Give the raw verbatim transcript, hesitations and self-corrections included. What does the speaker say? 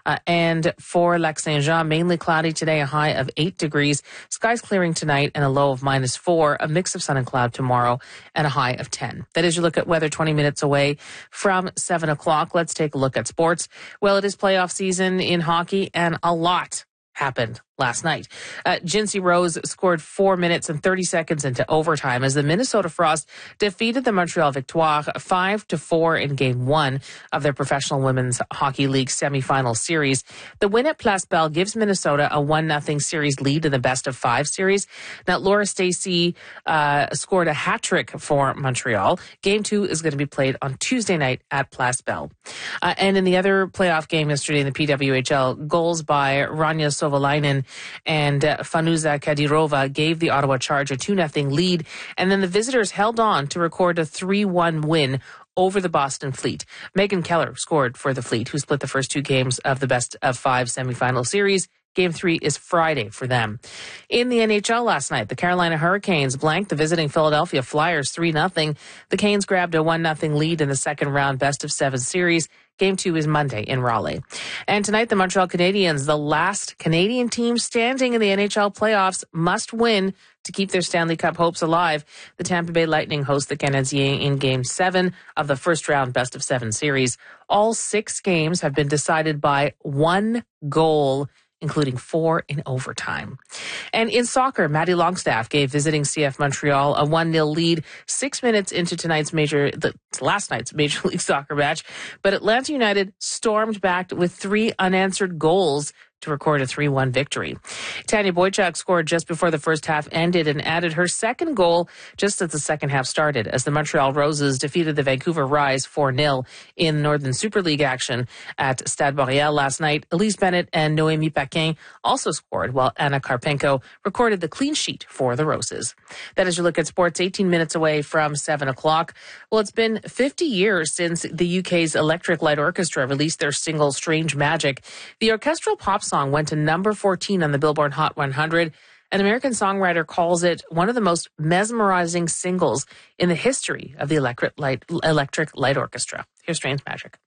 Uh, and for Lac Saint Jean, mainly cloudy today, a high of eight degrees. Skies clearing tonight and a low of minus four. A mix of sun and cloud tomorrow and a high of ten. That is your look at weather twenty minutes away from seven o'clock. Let's take a look at sports. Well, it is playoff season in hockey and a lot happened last night. Uh, Jinsey Rose scored four minutes and thirty seconds into overtime as the Minnesota Frost defeated the Montreal Victoire five to four in game one of their Professional Women's Hockey League semifinal series. The win at Place Belle gives Minnesota a one nothing series lead in the best of five series. Now, Laura Stacey uh, scored a hat trick for Montreal. Game two is going to be played on Tuesday night at Place Belle. Uh, and in the other playoff game yesterday in the P W H L, goals by Rania Sovalainen and uh, Fanuza Kadirova gave the Ottawa Charge a two nothing lead, and then the visitors held on to record a three one win over the Boston Fleet. Megan Keller scored for the Fleet, who split the first two games of the best of five semifinal series. Game three is Friday for them. In the N H L last night, the Carolina Hurricanes blanked the visiting Philadelphia Flyers three nothing. The Canes grabbed a one nothing lead in the second round best of seven series. Game two is Monday in Raleigh. And tonight, the Montreal Canadiens, the last Canadian team standing in the N H L playoffs, must win to keep their Stanley Cup hopes alive. The Tampa Bay Lightning host the Canadiens in Game seven of the first round best of seven series. All six games have been decided by one goal, including four in overtime. And in soccer, Maddie Longstaff gave visiting C F Montreal a one nil lead six minutes into tonight's major, the last night's Major League Soccer match. But Atlanta United stormed back with three unanswered goals to record a three one victory. Tanya Boychuk scored just before the first half ended and added her second goal just as the second half started as the Montreal Roses defeated the Vancouver Rise four nil in Northern Super League action at Stade Boreal last night. Elise Bennett and Noémie Paquin also scored while Anna Karpenko recorded the clean sheet for the Roses. That is your look at sports, eighteen minutes away from seven o'clock. Well, it's been fifty years since the U K's Electric Light Orchestra released their single Strange Magic. The orchestral pop song went to number fourteen on the Billboard Hot one hundred. An American songwriter calls it one of the most mesmerizing singles in the history of the Electric Light, Electric Light Orchestra. Here's Strange Magic.